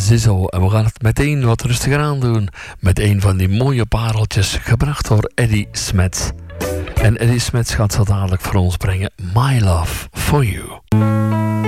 Zizzo. En we gaan het meteen wat rustiger aandoen met een van die mooie pareltjes gebracht door Eddie Smets. En Eddie Smets gaat zo dadelijk voor ons brengen My Love For You.